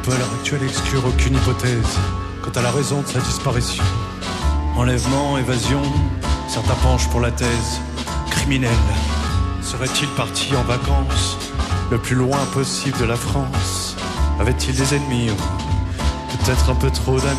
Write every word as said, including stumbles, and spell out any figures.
peut à l'heure actuelle exclure aucune hypothèse quant à la raison de sa disparition. Enlèvement, évasion, certains penchent pour la thèse. Criminel, serait-il parti en vacances le plus loin possible de la France? Avait-il des ennemis ou peut-être un peu trop d'amis?